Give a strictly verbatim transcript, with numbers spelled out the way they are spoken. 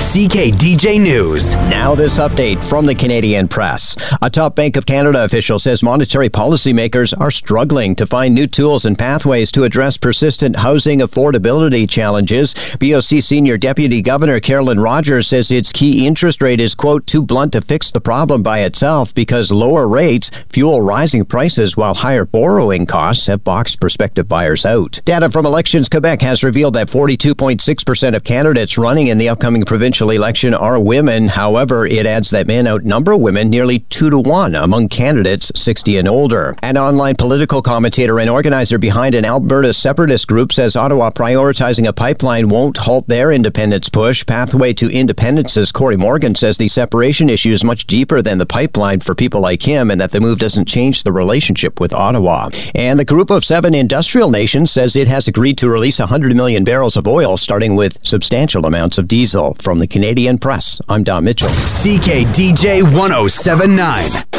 C K D J News. Now this update from the Canadian Press. A top Bank of Canada official says monetary policymakers are struggling to find new tools and pathways to address persistent housing affordability challenges. B O C Senior Deputy Governor Carolyn Rogers says its key interest rate is, quote, too blunt to fix the problem by itself because lower rates fuel rising prices while higher borrowing costs have boxed prospective buyers out. Data from Elections Quebec has revealed that forty-two point six percent of candidates running in the upcoming provincial election are women. However, it adds that men outnumber women nearly two to one among candidates sixty and older. An online political commentator and organizer behind an Alberta separatist group says Ottawa prioritizing a pipeline won't halt their independence push. Pathway to Independence's Corey Morgan says the separation issue is much deeper than the pipeline for people like him and that the move doesn't change the relationship with Ottawa. And the Group of Seven industrial nations says it has agreed to release one hundred million barrels of oil, starting with substantial amounts of diesel. From the Canadian Press, I'm Don Mitchell. C K D J one oh seven point nine.